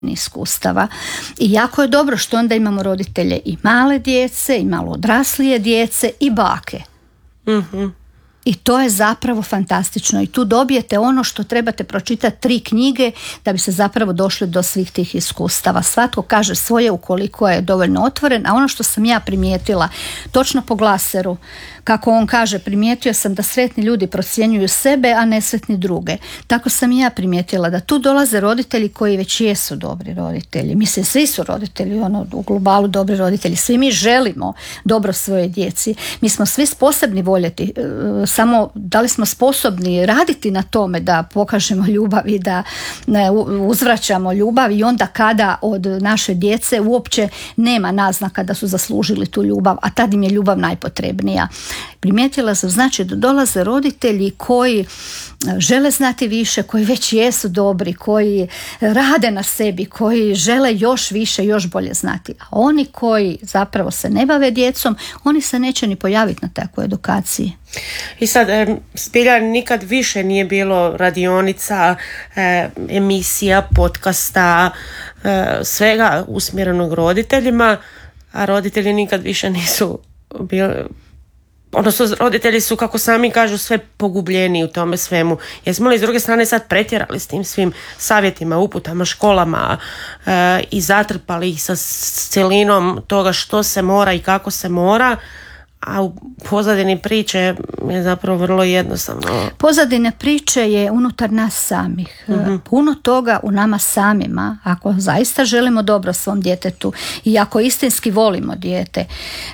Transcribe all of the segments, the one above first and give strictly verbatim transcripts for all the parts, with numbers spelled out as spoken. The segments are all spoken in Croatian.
iskustava. I jako je dobro što onda imamo roditelje i male djece i malo odraslije djece i bake. Mm-hmm. I to je zapravo fantastično i tu dobijete ono što trebate pročitati tri knjige da bi se zapravo došli do svih tih iskustava. Svatko kaže svoje ukoliko je dovoljno otvoren, a ono što sam ja primijetila točno po Glaseru, kako on kaže, primijetio sam da sretni ljudi procjenjuju sebe, a nesretni druge. Tako sam i ja primijetila da tu dolaze roditelji koji već jesu dobri roditelji. Mislim, svi su roditelji, ono, u globalu dobri roditelji. Svi mi želimo dobro svoje djeci. Mi smo svi sposobni voljeti, samo da li smo sposobni raditi na tome da pokažemo ljubav i da ne, uzvraćamo ljubav i onda kada od naše djece uopće nema naznaka da su zaslužili tu ljubav, a tad im je ljubav najpotrebnija. Primijetila sam, znači, da dolaze roditelji koji žele znati više, koji već jesu dobri, koji rade na sebi, koji žele još više, još bolje znati. A oni koji zapravo se ne bave djecom, oni se neće ni pojaviti na takvoj edukaciji. I sad, zbilja nikad više nije bilo radionica, emisija, podcasta, svega usmjerenog roditeljima, a roditelji nikad više nisu bili... Odnosno, roditelji su, kako sami kažu, sve pogubljeni u tome svemu. Jesmo li s druge strane sad pretjerali s tim svim savjetima, uputama, školama e, i zatrpali ih sa cjelinom toga što se mora i kako se mora, a u pozadini priče je zapravo vrlo jednostavno. Pozadine priče je unutar nas samih. Mm-hmm. Puno toga u nama samima, ako zaista želimo dobro svom djetetu i ako istinski volimo dijete,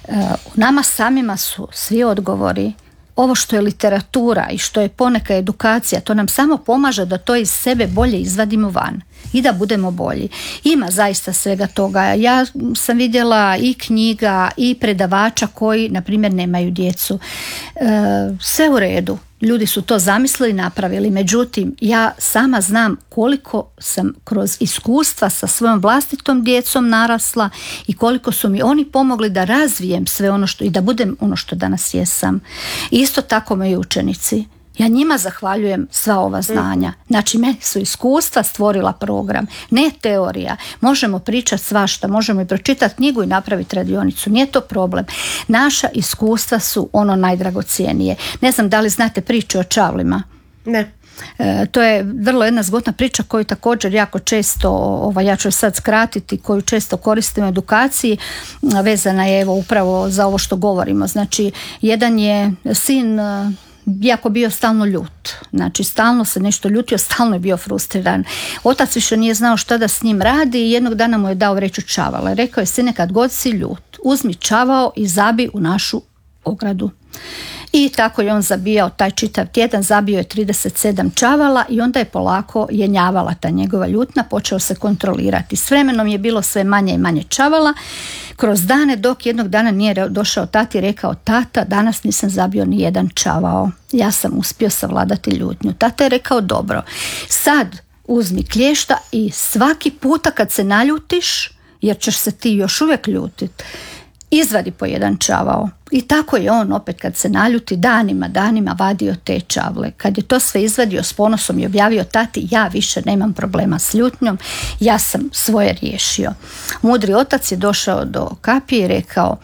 u nama samima su svi odgovori. Ovo što je literatura i što je poneka edukacija, to nam samo pomaže da to iz sebe bolje izvadimo van i da budemo bolji. Ima zaista svega toga. Ja sam vidjela i knjiga i predavača koji, na primjer, nemaju djecu. E, sve u redu. Ljudi su to zamislili i napravili. Međutim, ja sama znam koliko sam kroz iskustva sa svojom vlastitom djecom narasla i koliko su mi oni pomogli da razvijem sve ono što i da budem ono što danas jesam. Isto tako moji učenici. Ja njima zahvaljujem sva ova znanja. Znači, meni su iskustva stvorila program, ne teorija. Možemo pričati svašta, možemo i pročitati knjigu i napraviti radionicu. Nije to problem. Naša iskustva su ono najdragocijenije. Ne znam da li znate priču o čavlima. Ne. E, to je vrlo jedna zgodna priča koju također jako često, ovaj, ja ću sad skratiti, koju često koristim u edukaciji, vezana je evo upravo za ovo što govorimo. Znači, jedan je sin jako bio stalno ljut. Znači, stalno se nešto ljutio, stalno je bio frustriran. Otac više nije znao šta da s njim radi i jednog dana mu je dao vreću čavala. Rekao je, sine, kad god si ljut, uzmi čavao i zabi u našu ogradu. I tako je on zabijao taj čitav tjedan, zabio je trideset sedam čavala i onda je polako jenjavala ta njegova ljutna, počeo se kontrolirati. S vremenom je bilo sve manje i manje čavala kroz dane, dok jednog dana nije došao tati i rekao, tata, danas nisam zabio ni jedan čavao. Ja sam uspio savladati ljutnju. Tata je rekao, dobro, sad uzmi klješta i svaki puta kad se naljutiš, jer ćeš se ti još uvijek ljutiti, izvadi po jedan čavao. I tako je on opet kad se naljuti danima, danima vadio te čavle. Kad je to sve izvadio s ponosom i objavio, tati, ja više nemam problema s ljutnjom, ja sam svoje riješio. Mudri otac je došao do kapije i rekao,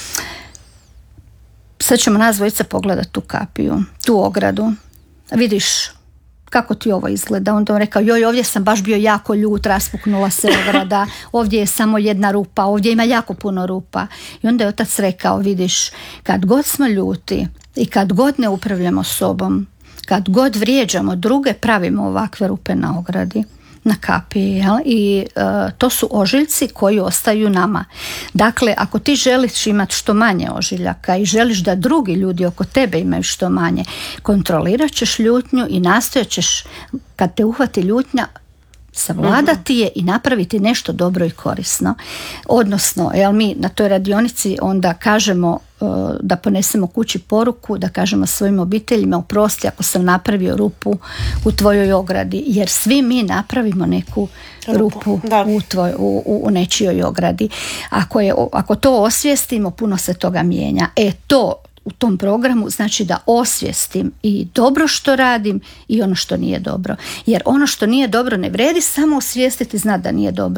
sad ćemo nas dvojica pogledati tu kapiju, tu ogradu. Vidiš kako ti ovo izgleda? Onda on rekao, joj, ovdje sam baš bio jako ljut, raspuknula se ograda, ovdje je samo jedna rupa, ovdje ima jako puno rupa. I onda je otac rekao, vidiš, kad god smo ljuti i kad god ne upravljamo sobom, kad god vrijeđamo druge, pravimo ovakve rupe na ogradi, na kapiji, jel? I uh, to su ožiljci koji ostaju nama. Dakle, ako ti želiš imati što manje ožiljaka i želiš da drugi ljudi oko tebe imaju što manje, kontrolirat ćeš ljutnju i nastojat ćeš, kad te uhvati ljutnja, savladati je i napraviti nešto dobro i korisno. Odnosno, jel, mi na toj radionici onda kažemo uh, da ponesemo kući poruku, da kažemo svojim obiteljima, oprosti ako sam napravio rupu u tvojoj ogradi, jer svi mi napravimo neku rupu u, tvoj, u, u nečijoj ogradi. Ako, je, ako to osvijestimo, puno se toga mijenja. E to u tom programu, znači da osvijestim i dobro što radim i ono što nije dobro. Jer ono što nije dobro ne vredi samo osvijestiti, znati da nije dobro.